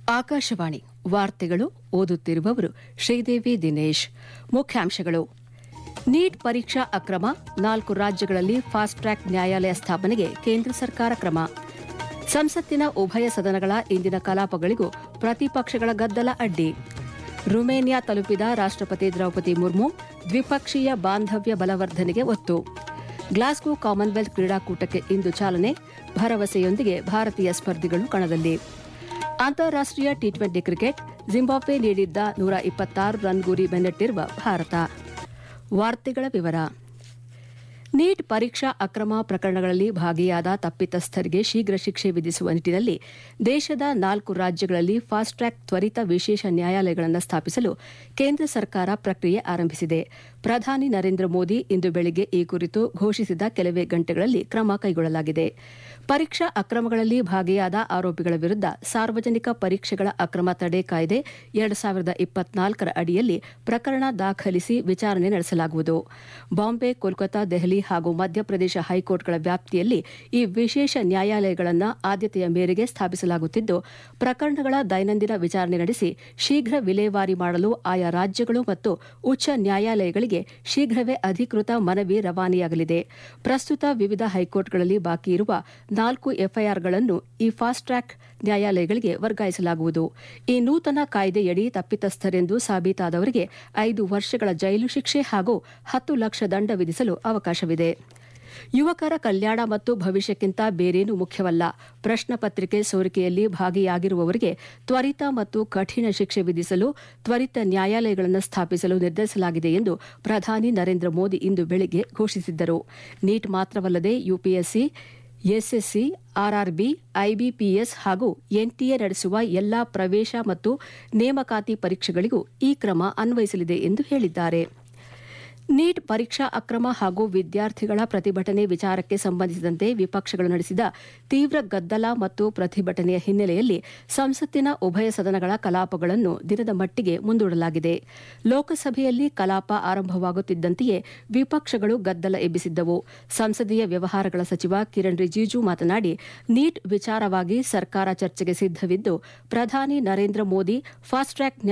ಆಕಾಶವಾಣಿ ವಾರ್ತೆಗಳು ಓದುತ್ತಿರುವವರು ಶ್ರೀದೇವಿ ದಿನೇಶ್. ಮುಖ್ಯಾಂಶಗಳು: ನೀಟ್ ಪರೀಕ್ಷಾ ಅಕ್ರಮ, 4 ರಾಜ್ಯಗಳಲ್ಲಿ ಫಾಸ್ಟ್ ಟ್ರ್ಯಾಕ್ ನ್ಯಾಯಾಲಯ ಸ್ಥಾಪನೆಗೆ ಕೇಂದ್ರ ಸರ್ಕಾರ ಕ್ರಮ. ಸಂಸತ್ತಿನ ಉಭಯ ಸದನಗಳ ಇಂದಿನ ಕಲಾಪಗಳಿಗೂ ಪ್ರತಿಪಕ್ಷಗಳ ಗದ್ದಲ ಅಡ್ಡಿ. ರುಮೇನಿಯಾ ತಲುಪಿದ ರಾಷ್ಟ್ರಪತಿ ದ್ರೌಪದಿ ಮುರ್ಮು, ದ್ವಿಪಕ್ಷೀಯ ಬಾಂಧವ್ಯ ಬಲವರ್ಧನೆಗೆ ಒತ್ತು. ಗ್ಲಾಸ್ಗೋ ಕಾಮನ್ವೆಲ್ತ್ ಕ್ರೀಡಾಕೂಟಕ್ಕೆ ಇಂದು ಚಾಲನೆ, ಭರವಸೆಯೊಂದಿಗೆ ಭಾರತೀಯ ಸ್ಪರ್ಧಿಗಳು ಕಣದಲ್ಲಿ. ಅಂತಾರಾಷ್ಟೀಯ ಟಿ20 ಕ್ರಿಕೆಟ್, ಜಿಂಬಾಬ್ವೆ ನೀಡಿದ್ದ 126 ರನ್ ಗುರಿ ಬೆನ್ನಟ್ಟಿರುವ ಭಾರತ. ವಾರ್ತೆಗಳ ವಿವರ. ನೀಟ್ ಪರೀಕ್ಷಾ ಅಕ್ರಮ ಪ್ರಕರಣಗಳಲ್ಲಿ ಭಾಗಿಯಾದ ತಪ್ಪಿತಸ್ಥರಿಗೆ ಶೀಘ್ರ ಶಿಕ್ಷೆ ವಿಧಿಸುವ ನಿಟ್ಟಿನಲ್ಲಿ ದೇಶದ 4 ರಾಜ್ಯಗಳಲ್ಲಿ ಫಾಸ್ಟ್ ಟ್ರ್ಯಾಕ್ ತ್ವರಿತ ವಿಶೇಷ ನ್ಯಾಯಾಲಯಗಳನ್ನು ಸ್ಥಾಪಿಸಲು ಕೇಂದ್ರ ಸರ್ಕಾರ ಪ್ರಕ್ರಿಯೆ ಆರಂಭಿಸಿದೆ. ಪ್ರಧಾನಿ ನರೇಂದ್ರ ಮೋದಿ ಇಂದು ಬೆಳಗ್ಗೆ ಈ ಕುರಿತು ಘೋಷಿಸಿದ ಕೆಲವೇ ಗಂಟೆಗಳಲ್ಲಿ ಕ್ರಮ ಕೈಗೊಳ್ಳಲಾಗಿದೆ. ಪರೀಕ್ಷಾ ಅಕ್ರಮಗಳಲ್ಲಿ ಭಾಗಿಯಾದ ಆರೋಪಿಗಳ ವಿರುದ್ಧ ಸಾರ್ವಜನಿಕ ಪರೀಕ್ಷೆಗಳ ಅಕ್ರಮ ತಡೆ ಕಾಯ್ದೆ 2024 ಅಡಿಯಲ್ಲಿ ಪ್ರಕರಣ ದಾಖಲಿಸಿ ವಿಚಾರಣೆ ನಡೆಸಲಾಗುವುದು. ಬಾಂಬೆ, ಕೋಲ್ಕತಾ, ದೆಹಲಿ ಹಾಗೂ ಮಧ್ಯಪ್ರದೇಶ ಹೈಕೋರ್ಟ್ಗಳ ವ್ಯಾಪ್ತಿಯಲ್ಲಿ ಈ ವಿಶೇಷ ನ್ಯಾಯಾಲಯಗಳನ್ನು ಆದ್ಯತೆಯ ಮೇರೆಗೆ ಸ್ಥಾಪಿಸಲಾಗುತ್ತಿದ್ದು, ಪ್ರಕರಣಗಳ ದೈನಂದಿನ ವಿಚಾರಣೆ ನಡೆಸಿ ಶೀಘ್ರ ವಿಲೇವಾರಿ ಮಾಡಲು ಆಯಾ ರಾಜ್ಯಗಳು ಮತ್ತು ಉಚ್ಚ ನ್ಯಾಯಾಲಯಗಳಿಗೆ ಶೀಘ್ರವೇ ಅಧಿಕೃತ ಮನವಿ ರವಾನೆಯಾಗಲಿದೆ. ಪ್ರಸ್ತುತ ವಿವಿಧ ಹೈಕೋರ್ಟ್ಗಳಲ್ಲಿ ಬಾಕಿ ಇರುವ 4 ಎಫ್ಐಆರ್ಗಳನ್ನು ಈ ಫಾಸ್ಟ್ ಟ್ರ್ಯಾಕ್ ನ್ಯಾಯಾಲಯಗಳಿಗೆ ವರ್ಗಾಯಿಸಲಾಗುವುದು. ಈ ನೂತನ ಕಾಯ್ದೆಯಡಿ ತಪ್ಪಿತಸ್ಥರೆಂದು ಸಾಬೀತಾದವರಿಗೆ 5 ವರ್ಷಗಳ ಜೈಲು ಶಿಕ್ಷೆ ಹಾಗೂ 10 ಲಕ್ಷ ದಂಡ ವಿಧಿಸಲು ಅವಕಾಶವಿದೆ. ಯುವಕರ ಕಲ್ಯಾಣ ಮತ್ತು ಭವಿಷ್ಯಕ್ಕಿಂತ ಬೇರೇನೂ ಮುಖ್ಯವಲ್ಲ. ಪ್ರಶ್ನೆ ಪತ್ರಿಕೆ ಸೋರಿಕೆಯಲ್ಲಿ ಭಾಗಿಯಾಗಿರುವವರಿಗೆ ತ್ವರಿತ ಮತ್ತು ಕಠಿಣ ಶಿಕ್ಷೆ ವಿಧಿಸಲು ತ್ವರಿತ ನ್ಯಾಯಾಲಯಗಳನ್ನು ಸ್ಥಾಪಿಸಲು ನಿರ್ಧರಿಸಲಾಗಿದೆ ಎಂದು ಪ್ರಧಾನಿ ನರೇಂದ್ರ ಮೋದಿ ಇಂದು ಬೆಳಗ್ಗೆ ಘೋಷಿಸಿದ್ದರು. ನೀಟ್ ಮಾತ್ರವಲ್ಲದೆ ಯುಪಿಎಸ್ಸಿ, ಎಸ್ಎಸ್ಸಿ, ಆರ್ಆರ್ಬಿ, ಐಬಿಪಿಎಸ್ ಹಾಗೂ ಎನ್ಟಿಎ ನಡೆಸುವ ಎಲ್ಲಾ ಪ್ರವೇಶ ಮತ್ತು ನೇಮಕಾತಿ ಪರೀಕ್ಷೆಗಳಿಗೂ ಈ ಕ್ರಮ ಅನ್ವಯಿಸಲಿದೆ ಎಂದು ಹೇಳಿದ್ದಾರೆ. ನೀಟ್ ಪರೀಕ್ಷಾ ಅಕ್ರಮ ಹಾಗೂ ವಿದ್ಯಾರ್ಥಿಗಳ ಪ್ರತಿಭಟನೆ ವಿಚಾರಕ್ಕೆ ಸಂಬಂಧಿಸಿದಂತೆ ವಿಪಕ್ಷಗಳು ನಡೆಸಿದ ತೀವ್ರ ಗದ್ದಲ ಮತ್ತು ಪ್ರತಿಭಟನೆಯ ಹಿನ್ನೆಲೆಯಲ್ಲಿ ಸಂಸತ್ತಿನ ಉಭಯ ಸದನಗಳ ಕಲಾಪಗಳನ್ನು ದಿನದ ಮಟ್ಟಿಗೆ ಮುಂದೂಡಲಾಗಿದೆ. ಲೋಕಸಭೆಯಲ್ಲಿ ಕಲಾಪ ಆರಂಭವಾಗುತ್ತಿದ್ದಂತೆಯೇ ವಿಪಕ್ಷಗಳು ಗದ್ದಲ ಎಬ್ಬಿಸಿದ್ದವು. ಸಂಸದೀಯ ವ್ಯವಹಾರಗಳ ಸಚಿವ ಕಿರಣ್ ರಿಜಿಜು ಮಾತನಾಡಿ, ನೀಟ್ ವಿಚಾರವಾಗಿ ಸರ್ಕಾರ ಚರ್ಚೆಗೆ ಸಿದ್ದವಿದ್ದು, ಪ್ರಧಾನಿ ನರೇಂದ್ರ ಮೋದಿ ಫಾಸ್ಟ್ ಟ್ರ್ಯಾಕ್